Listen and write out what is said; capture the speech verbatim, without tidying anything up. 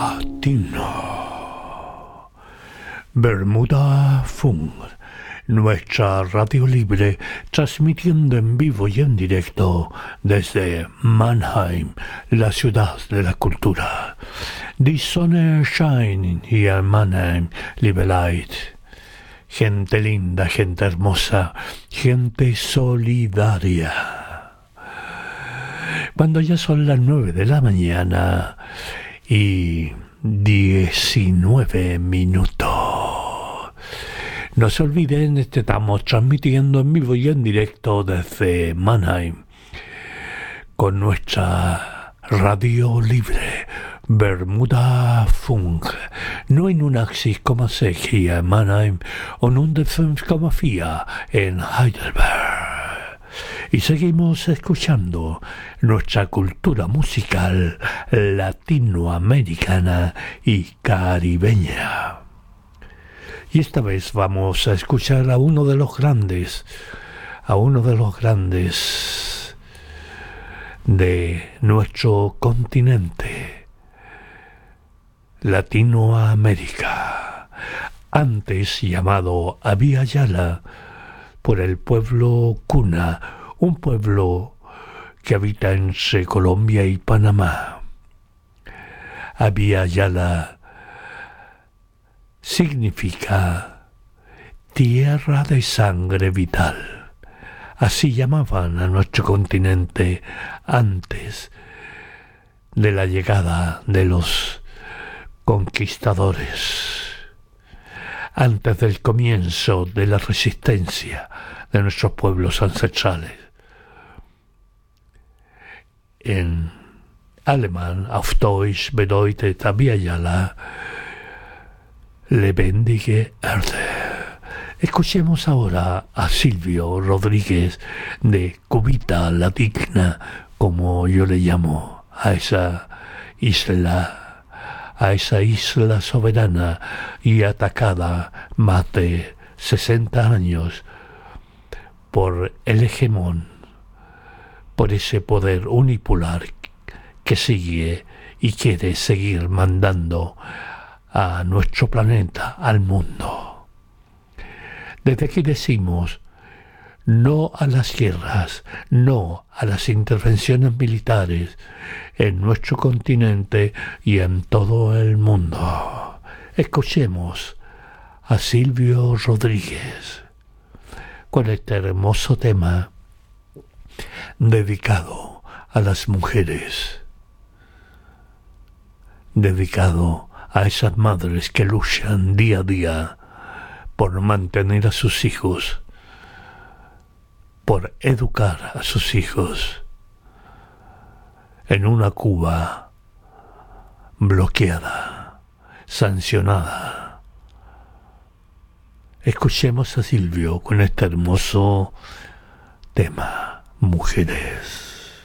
Latino. Bermuda Funk, nuestra radio libre, transmitiendo en vivo y en directo desde Mannheim, la ciudad de la cultura. Die Sonne scheint hier in Mannheim, liebe Leute. Gente linda, gente hermosa, gente solidaria. Cuando ya son las nueve de la mañana y diecinueve minutos. No se olviden, estamos transmitiendo en vivo y en directo desde Mannheim con nuestra radio libre Bermuda Funk neunundachtzig Komma sechs hier in Mannheim und hundertfünf Komma vier en Heidelberg. Y seguimos escuchando nuestra cultura musical latinoamericana y caribeña. Y esta vez vamos a escuchar a uno de los grandes, a uno de los grandes de nuestro continente, Latinoamérica, antes llamado Abya Yala por el pueblo Kuna, un pueblo que habita entre Colombia y Panamá. Abya Yala significa tierra de sangre vital. Así llamaban a nuestro continente antes de la llegada de los conquistadores, antes del comienzo de la resistencia de nuestros pueblos ancestrales. En alemán, auf Deutsch bedeutet Abya Yala lebendige Erde. Escuchemos ahora a Silvio Rodríguez de Cubita la Digna, como yo le llamo a esa isla, a esa isla soberana y atacada más de sesenta años por el hegemón, por ese poder unipolar que sigue y quiere seguir mandando a nuestro planeta, al mundo. Desde aquí decimos no a las guerras, no a las intervenciones militares en nuestro continente y en todo el mundo. Escuchemos a Silvio Rodríguez con este hermoso tema dedicado a las mujeres, dedicado a esas madres que luchan día a día por mantener a sus hijos, por educar a sus hijos en una Cuba bloqueada, sancionada. Escuchemos a Silvio con este hermoso tema, Mujeres.